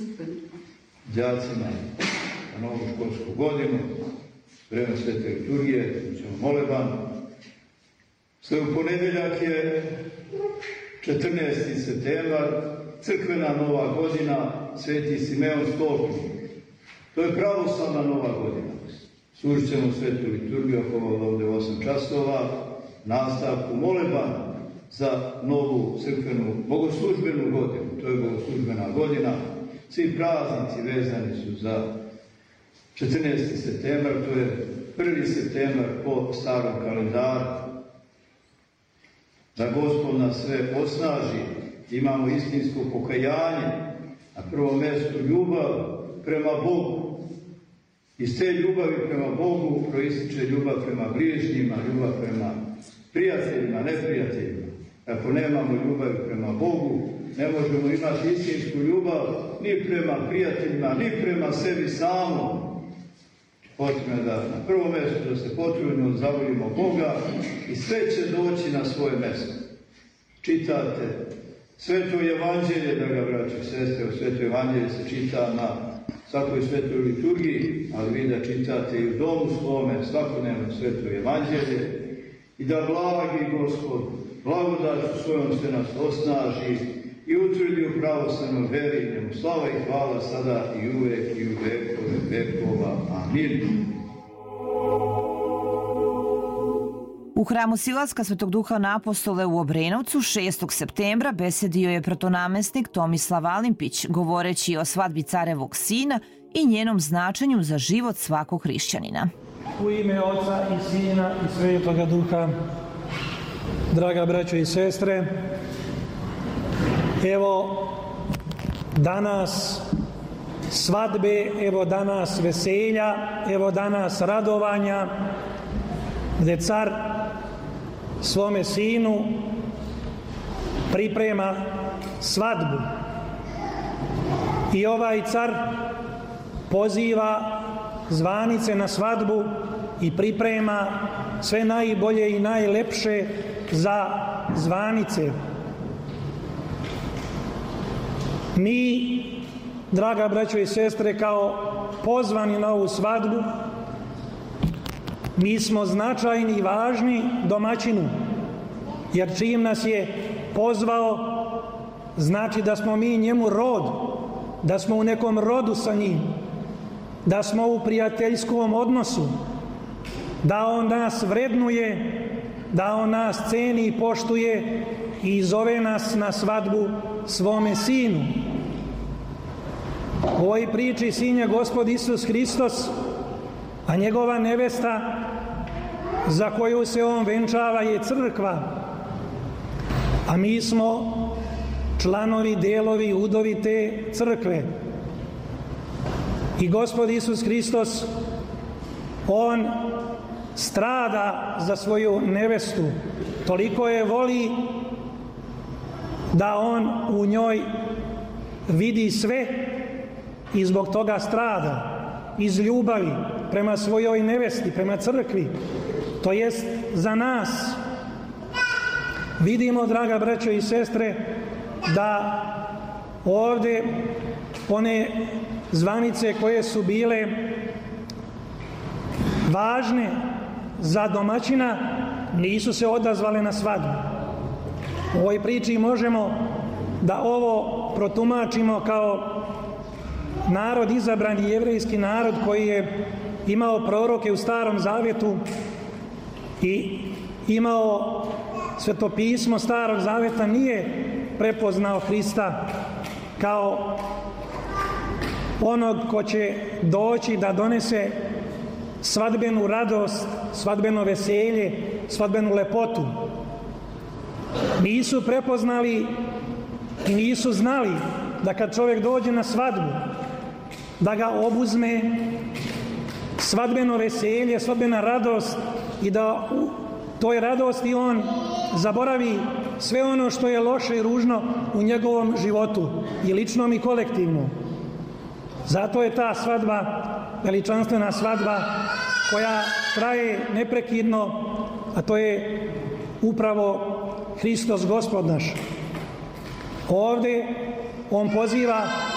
đacima na novu školsku godinu, vreme svete liturgije, ćemo moleban. Sve u ponedeljak je 14. septembar, crkvena nova godina, Sveti Simeon Stolpnik. To je pravoslavna nova godina. Služit ćemo svetu liturgiju oko ovde 8 časova, nastavku moleban za novu crkvenu bogoslužbenu godinu. To je bogoslužbena godina. Svi praznici vezani su za 14. septembar, to je 1. septembar po starom kalendaru. Da Gospod nas sve osnaži, imamo istinsko pokajanje, na prvom mjestu ljubav prema Bogu. Iz te ljubavi prema Bogu proističe ljubav prema bližnjima, ljubav prema prijateljima, neprijateljima. Ako nemamo ljubavi prema Bogu, ne možemo imati istinsku ljubav ni prema prijateljima, ni prema sebi samom. Potrebno da na prvom mjestu da se potrudimo, zavolimo Boga i sve će doći na svoje mjesto. Čitate Sveto evanđelje, draga braćo i sestre, Sveto evanđelje se čita na svakoj svetoj liturgiji, ali vi da čitate i u domu svome svakodnevno Sveto evanđelje i da blagi Gospod blagodaću svojom se nas osnaži i utvrdi u pravoslavnoj veri, njemu slava i hvala sada i uvek i u vekove vekova. Amin. U hramu Silaska Svetog Duha na Apostole u Obrenovcu 6. septembra besedio je protonamestnik Tomislav Alimpić, govoreći o svadbi carevog sina i njenom značenju za život svakog hrišćanina. U ime Oca i Sina i Svetoga Duha, draga braćo i sestre, evo danas svadbe, evo danas veselja, evo danas radovanja, gdje car svome sinu priprema svadbu. I ovaj car poziva zvanice na svadbu i priprema sve najbolje i najlepše za zvanice. Mi, draga braćo i sestre, kao pozvani na ovu svadbu, mi smo značajni i važni domaćinu, jer čim nas je pozvao, znači da smo mi njemu rod, da smo u nekom rodu sa njim, da smo u prijateljskom odnosu, da on nas vrednuje, da on nas ceni i poštuje i zove nas na svadbu svome sinu. U ovoj priči sin je Gospod Isus Hristos, a njegova nevesta za koju se on venčava je crkva, a mi smo članovi, delovi, udovi te crkve. I Gospod Isus Hristos, on strada za svoju nevestu, toliko je voli da on u njoj vidi sve i zbog toga strada, iz ljubavi prema svojoj nevesti, prema crkvi, to jest za nas. Vidimo, draga braćo i sestre, da ovdje one zvanice koje su bile važne za domaćina nisu se odazvale na svadbu. U ovoj priči možemo da ovo protumačimo kao narod izabrani, jevrejski narod koji je imao proroke u Starom Zavjetu i imao svetopismo Starog Zavjeta, nije prepoznao Hrista kao onog ko će doći da donese svadbenu radost, svadbeno veselje, svadbenu lepotu. Nisu prepoznali i nisu znali da kad čovjek dođe na svadbu, da ga obuzme svadbeno veselje, svadbena radost i da u toj radosti on zaboravi sve ono što je loše i ružno u njegovom životu, i ličnom i kolektivnom. Zato je ta svadba veličanstvena svadba koja traje neprekidno, a to je upravo Hristos Gospod naš. Ovdje on poziva